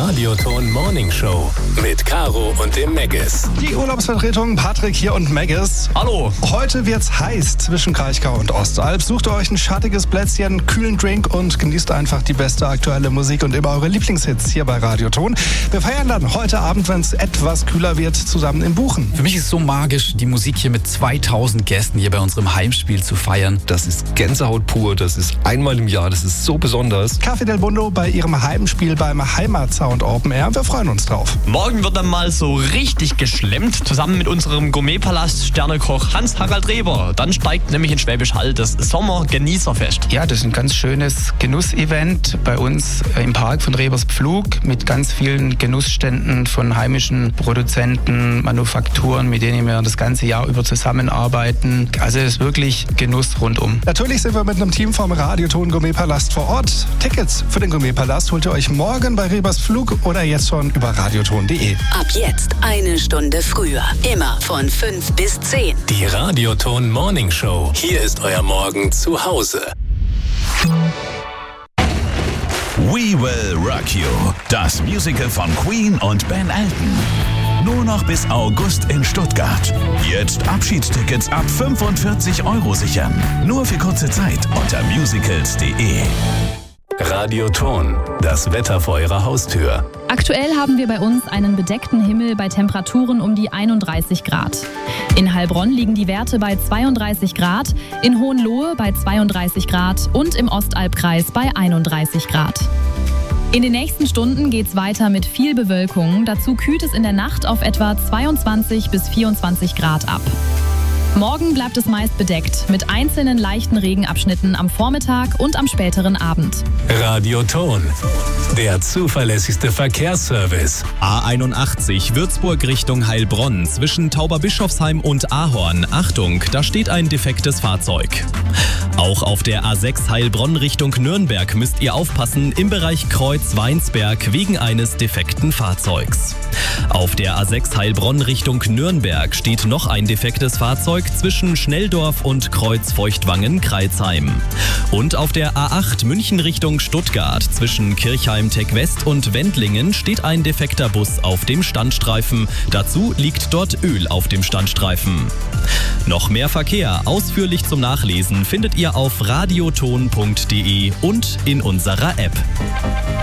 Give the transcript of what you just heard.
Radioton Morning Show mit Caro und dem Meggis. Die Urlaubsvertretung Patrick hier und Meggis. Hallo. Heute wird's heiß zwischen Kraichgau und Ostalb. Sucht ihr euch ein schattiges Plätzchen, kühlen Drink und genießt einfach die beste aktuelle Musik und immer eure Lieblingshits hier bei Radioton. Wir feiern dann heute Abend, wenn es etwas kühler wird, zusammen im Buchen. Für mich ist es so magisch, die Musik hier mit 2000 Gästen hier bei unserem Heimspiel zu feiern. Das ist Gänsehaut pur, das ist einmal im Jahr, das ist so besonders. Café del Mundo bei ihrem Heimspiel beim Heimatsound Open Air. Wir freuen uns drauf. Morgen wird dann mal so richtig geschlemmt, zusammen mit unserem Gourmetpalast Sternekoch Hans-Harald Reber. Dann steigt nämlich in Schwäbisch Hall das Sommergenießerfest. Ja, das ist ein ganz schönes Genussevent bei uns im Park von Rebers Pflug mit ganz vielen Genussständen von heimischen Produzenten, Manufakturen, mit denen wir das ganze Jahr über zusammenarbeiten. Also es ist wirklich Genuss rundum. Natürlich sind wir mit einem Team vom Radioton Gourmetpalast vor Ort. Tickets für den Gourmetpalast holt ihr euch morgen bei Rebers Pflug oder jetzt schon über radioton.de. Ab jetzt eine Stunde früher. Immer von 5 bis 10. Die Radioton Morning Show. Hier ist euer Morgen zu Hause. We Will Rock You. Das Musical von Queen und Ben Elton. Nur noch bis August in Stuttgart. Jetzt Abschiedstickets ab 45 € sichern. Nur für kurze Zeit unter musicals.de. Radioton, das Wetter vor eurer Haustür. Aktuell haben wir bei uns einen bedeckten Himmel bei Temperaturen um die 31 Grad. In Heilbronn liegen die Werte bei 32 Grad, in Hohenlohe bei 32 Grad und im Ostalbkreis bei 31 Grad. In den nächsten Stunden geht's weiter mit viel Bewölkung. Dazu kühlt es in der Nacht auf etwa 22 bis 24 Grad ab. Morgen bleibt es meist bedeckt, mit einzelnen leichten Regenabschnitten am Vormittag und am späteren Abend. Radioton, der zuverlässigste Verkehrsservice. A81 Würzburg Richtung Heilbronn zwischen Tauberbischofsheim und Ahorn. Achtung, da steht ein defektes Fahrzeug. Auch auf der A6 Heilbronn Richtung Nürnberg müsst ihr aufpassen im Bereich Kreuz-Weinsberg wegen eines defekten Fahrzeugs. Auf der A6 Heilbronn Richtung Nürnberg steht noch ein defektes Fahrzeug zwischen Schnelldorf und Kreuz-Feuchtwangen-Kreilsheim. Und auf der A8 München Richtung Stuttgart zwischen Kirchheim-Tech-West und Wendlingen steht ein defekter Bus auf dem Standstreifen. Dazu liegt dort Öl auf dem Standstreifen. Noch mehr Verkehr ausführlich zum Nachlesen findet ihr auf radioton.de und in unserer App.